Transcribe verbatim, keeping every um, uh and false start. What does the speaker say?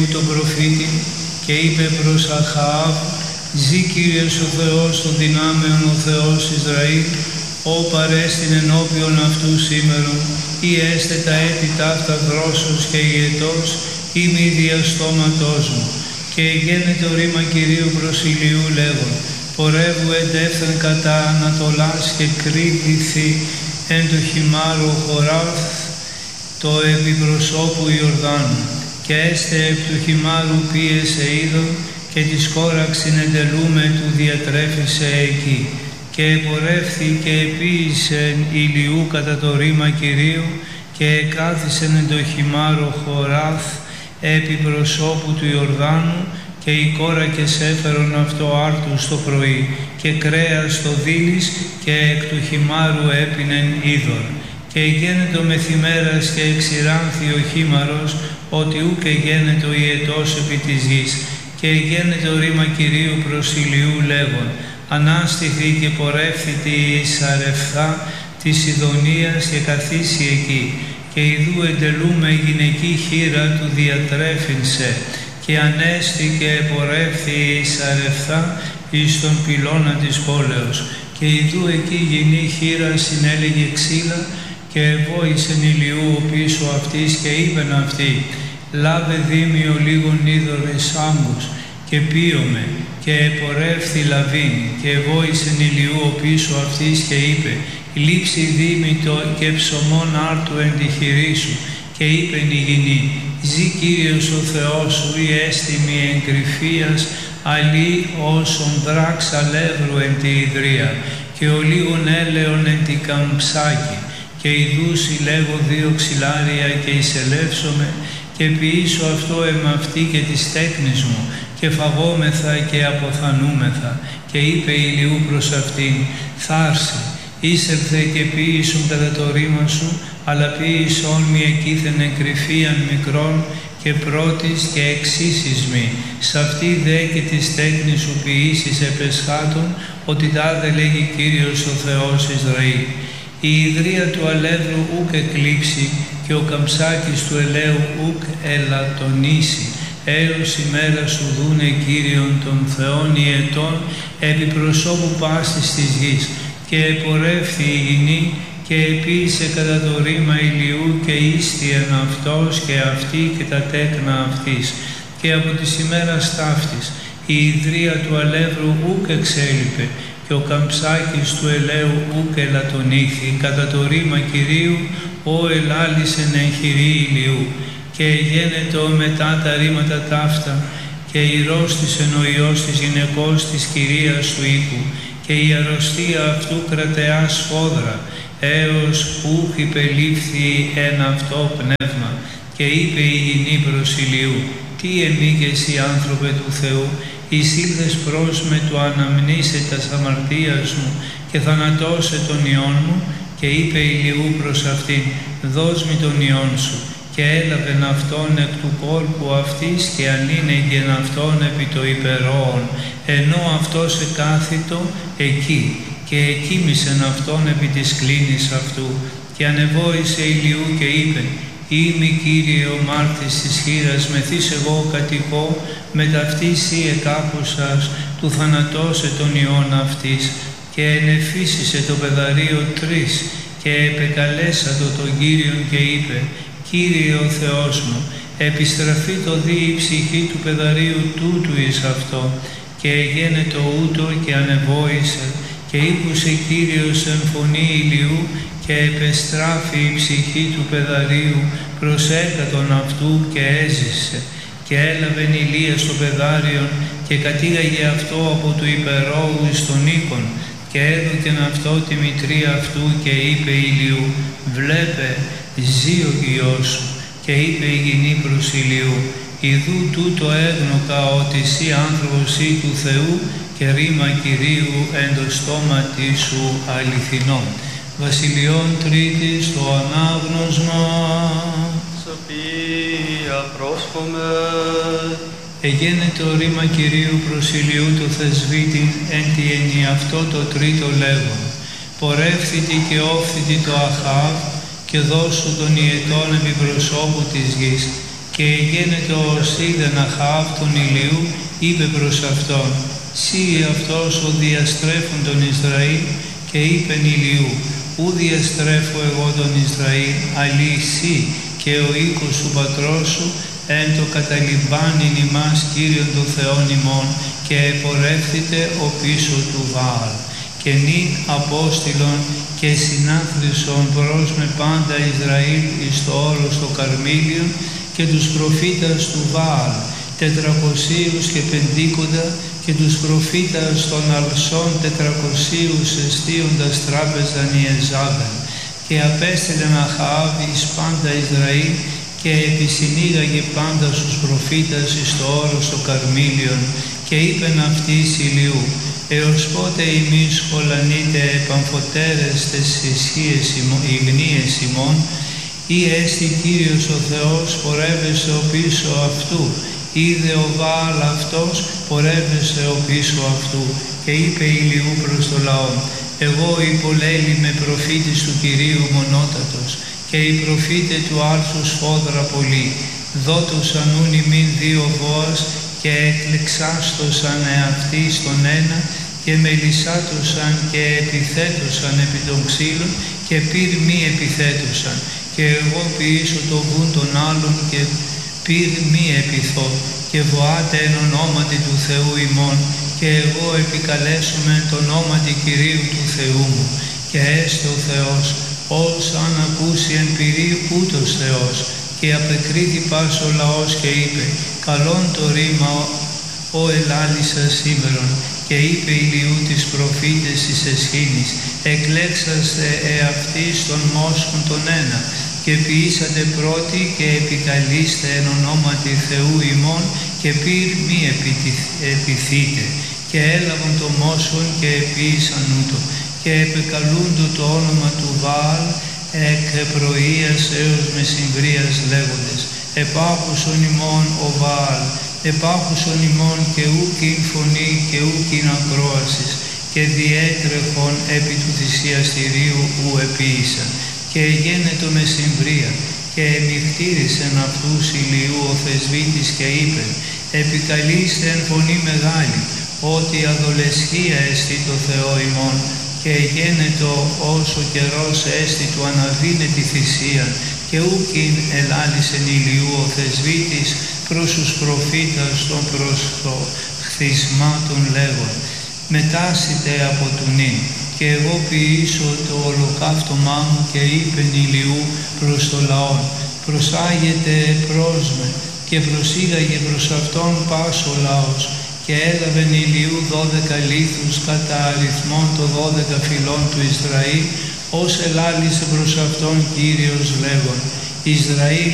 τον προφήτη και είπε προς Αχαάβ: «Ζή Κύριος ο Θεός των δυνάμεων, ο Θεός Ισραήλ, ώ παρέστην ενώπιον αυτού σήμερον, ή έστε τα έτη ταύτα δρόσος και ιετός, ή μη διαστόματός μου». Και γένετο ρήμα Κυρίου προς Ηλιού λέγον: «Πορεύου εντεύθεν κατά Ανατολάς και κρύβηθη εν το χυμάρο χωράθ το επιπροσώπου Ιορδάνου. Και έστε επ του χυμάρου πίεσε είδον, και της κόραξιν εντελούμε του διατρέφησε εκεί. Και επορεύθη και επίησεν Ηλιού κατά το ρήμα Κυρίου, και εκάθισεν εν το χυμάρο χωράθ επί προσώπου του Ιορδάνου, και οι κόρακες έφερον αυτό άρτου στο πρωί, και κρέας στο δίλης, και εκ του χυμάρου έπινεν είδωρ. Και γένετο μεθημέρας και εξηράνθη ο χήμαρος, ότι ούκ γένετο ιετός επί της γης. Και γένετο ρήμα Κυρίου προς Ηλιού λέγον: «Ανάστηθη και πορεύθητη η Σαρεφθά της Σιδωνίας και καθίσει εκεί. Και ιδού εντελούμε γυναική χείρα του διατρέφεινσε. Και ανέστη και επορεύθη η Σαρεφθά εις τον πυλώνα της πόλεως. Και ιδού εκεί γυνή χείρα συνέλεγε ξύλα, και εβόησεν Ηλιού ο πίσω αυτής, και είπεν αυτή: «Λάβε δίμιο λίγον είδωρες άμπους, και πίωμε». Και επορεύθη λαβήν, και εβόησεν Ηλιού ο πίσω αυτής, και είπε: «Λείψει δίμητο και ψωμόν άρτου εν τη χειρή σου». Και είπεν η γυνή: «Ζή Κύριος ο Θεός σου, η έστιμη εν κρυφίας, αλλή όσον δράξα λεύρου εν τη ιδρία, και ο λίγον έλεον εν τη καμψάκη. Και ιδού συλλέγω δύο ξυλάρια και εισελεύσομαι, και ποιήσω αυτό εμαυτή και της τέκνης μου, και φαγόμεθα και αποθανούμεθα». Και είπε Ηλιού προς αυτήν: «Θάρσε, ήσερθε και ποιήσουν κατά το ρήμα σου, αλλά ποιήσον μη εκείθεν εν κρυφίαν μικρόν, και πρώτης και εξήσεις μη. Σ' αυτή δε και της τέκνης σου ποιήσεις επεσχάτων, ότι τάδε λέγει Κύριος ο Θεός Ισραήλ. Η ιδρία του αλεύρου ούκ εκλείψει, και ο καμψάκης του ελαίου ούκ ελαττονίσει, έως ημέρα σου δούνε Κύριον των Θεών ιετών, επί προσώπου πάσης της γης». Και επορεύθη η γυνή, και επίησε κατά το ρήμα Ηλιού, και ίστιεν αυτός και αυτή και τα τέκνα αυτής. Και από της ημέρας ταύτης η ιδρία του αλεύρου ούκ εξέλιπε, και ο καμψάκης του ελαίου ούκ ελαττονήθη, κατά το ρήμα Κυρίου, ο ελάλησεν εν χειρή Ηλιού. Και γένετο μετά τα ρήματα ταύτα, και ηρρώστησεν ο Υιός της γυναικός της Κυρίας του οίκου, και η αρρωστία αυτού κρατεά σφόδρα, έως που υπελήφθη ένα αυτό πνεύμα. Και είπε η γυνή προς Ηλιού: «Τι εμεί και εσύ άνθρωπε του Θεού, εισήλθες προς με του αναμνήσε τας αμαρτίας μου, και θανατώσε τον ιόν μου». Και είπε Ηλιού προς αυτήν: «Δώσ' μη τον ιόν σου». Και έλαβεν αυτόν εκ του κόλπου αυτής, και ανήνεγεν αυτόν επί το υπερόον, ενώ αυτός εκάθητο εκεί, και εκοίμησεν αυτόν επί της κλίνης αυτού. Και ανεβόησε Ηλιού και είπε: «Είμαι Κύριε ο μάρτης της χήρας, μεθύς εγώ κατοικώ, με ταυτής ή εκάκουσας, του θανατώσε τον ιόν αυτής». Και ενεφύσισε το παιδαρίο τρεις, και επεκαλέσατο τον Κύριον, και είπε: «Κύριε ο Θεός μου, επιστραφεί το δι η ψυχή του παιδαρίου τούτου εις αυτό». Και γένετο ούτω, και ανεβόησε, και ήκουσε Κύριος εν φωνή Ηλιού, και επεστράφη η ψυχή του παιδαρίου προς έκατον αυτού, και έζησε. Και έλαβεν Ηλία στο παιδάριον, και κατήγαγε αυτό από του υπερόου εις τον οίκον, και έδωκεν αυτό τη μητρία αυτού, και είπε Ηλιού: «Βλέπε, ζει ο Υιός σου». Και είπε η γυνή προς Ηλιού: «Ιδού τούτο έγνωκα ότι εσύ άνθρωπος ή του Θεού, και ρήμα Κυρίου εν το στόματι σου αληθινό». Βασιλειών Τρίτης το ανάγνωσμα. Σοφία πρόσχομαι. Εγένετο ρήμα Κυρίου προς Ηλιού το θεσβήτην εν τη ενιαυτό το τρίτο λέγον: «Πορεύθητη και όφθητη το Αχάβ, και δώσου των ιετών επί προσώπου της γης, Και γένετο είδεν Αχάβ τον Ηλιού, είπε προς αυτόν, «Σύ αυτός ο διαστρέφων τον Ισραήλ», και είπεν Ηλιού, «Ου διαστρέφω εγώ τον Ισραήλ, αλλή σύ και ο οίκος του πατρός σου, εν το καταλυμπάνιν ημάς Κύριον των Θεών ημών, και επορεύθητε ο πίσω του Βαάλ. Και νυν απόστηλον και συνάθρησον προς με πάντα Ισραήλ εις το όρος το Καρμίλιον και τους προφήτας του Βαάλ, τετρακοσίους και πεντήκοντα, και τους προφήτας των Αλσών τετρακοσίους εστίοντας τράπεζαν Ιεζάβελ. Και απέστειλεν Αχαάβ εις πάντα Ισραήλ και επισυνήγαγε πάντα στους προφήτας εις το όρος το Καρμίλιον, και είπεν αυτοίς Ηλιού, έως πότε ημείς χολανείτε επαμφωτέρες τες ισχύες ηγνίες ημών, ή έστι Κύριος ο Θεός πορεύεσαι ο πίσω αυτού, είδε ο Βαάλ αυτός πορεύεσαι ο πίσω αυτού. Και είπε Ηλιού προς το λαό, εγώ υπολέλη με προφήτης του Κυρίου μονότατος, και οι προφήτε του άρθρου σφόδρα πολύ, δότωσαν ούν ημίν δύο Βόας, και εκλεξάστοσαν εαυτοί στον ένα, και μελισσάτωσαν και επιθέτωσαν επί των ξύλων, και πυρ μη επιθέτωσαν, και εγώ ποιήσω το βουν των άλλων, και πυρ μη επιθώ, και βοάτε εν ονόματι του Θεού ημών, και εγώ επικαλέσομαι το ονόματι Κυρίου του Θεού μου, και έστε ο Θεός, ως αν ακούσει εν πυρί ούτως Θεός. Και απεκρίθη πας ο λαός και είπε, καλόν το ρήμα ο ελάλησα σήμερον. Και είπε Ηλιού της προφήτες εις εσχήνης, εκλέξαστε εαυτής των μόσχων τον ένα, και ποιήσατε πρώτοι και επικαλείστε εν ονόματι Θεού ημών, και πυρ μη επιθείτε. Και έλαβαν το μόσχον και επίησαν ούτω, και επεκαλούντο το όνομα του Βαάλ εκ πρωίας έως μεσημβρίας λέγοντες, επάκουσον ημών ο Βαάλ, επάκουσον ημών και ούκιν φωνή και ούκιν ακρόασης, και διέτρεχον επί του θυσιαστηρίου ου επίησαν. Και γένετο μεσημβρία, και εμιχτήρισεν αυτούς Ηλιού ο θεσβήτης και είπε, επικαλείστε εν φωνή μεγάλη, ότι αδολεσχία εστι το Θεό ημών, και γένετο όσο καιρός έστι του αναβίνε τη θυσία, και ούκιν ελάλησεν Ηλιού ο θεσβήτης προς τους προφήτας των προσχθισμάτων λέγον, μετάσιτε από του νυν, και εγώ ποιήσω το ολοκαύτωμά μου, και είπεν Ηλιού προς το λαό, προσάγετε προς με, και προσήγαγε προς αυτόν πας ο λαός, και έλαβεν Ηλιού δώδεκα λίθους κατά αριθμών των δώδεκα φυλών του Ισραήλ, ως ελάλησε προς αυτόν Κύριος λέγον, Ισραήλ